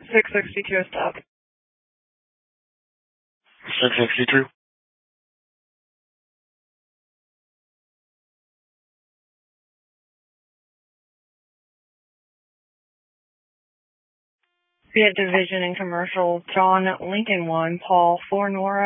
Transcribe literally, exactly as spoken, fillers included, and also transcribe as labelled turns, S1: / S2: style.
S1: six sixty-two stop.
S2: six sixty-two.
S1: We have Division and Commercial, John Lincoln one, Paul four Nora.